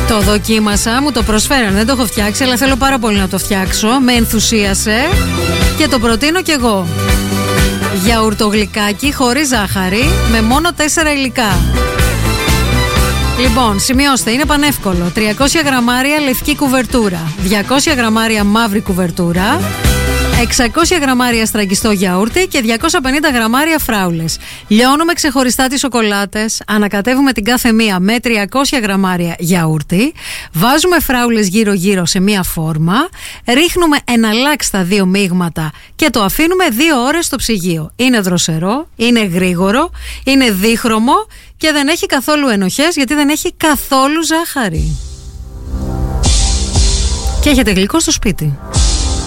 Το δοκίμασα, μου το προσφέρανε, δεν το έχω φτιάξει, αλλά θέλω πάρα πολύ να το φτιάξω. Με ενθουσίασε και το προτείνω κι εγώ. Γιαουρτογλυκάκι χωρίς ζάχαρη, με μόνο 4 υλικά. Λοιπόν, σημειώστε, είναι πανεύκολο. 300 γραμμάρια λευκή κουβερτούρα, 200 γραμμάρια μαύρη κουβερτούρα, 600 γραμμάρια στραγγιστό γιαούρτι και 250 γραμμάρια φράουλες. Λιώνουμε ξεχωριστά τις σοκολάτες, ανακατεύουμε την κάθε μία με 300 γραμμάρια γιαούρτι, βάζουμε φράουλες γύρω-γύρω σε μία φόρμα, ρίχνουμε εναλλάξτα 2 μείγματα και το αφήνουμε 2 ώρες στο ψυγείο. Είναι δροσερό, είναι γρήγορο, είναι δίχρωμο και δεν έχει καθόλου ενοχές γιατί δεν έχει καθόλου ζάχαρη. Και έχετε γλυκό στο σπίτι.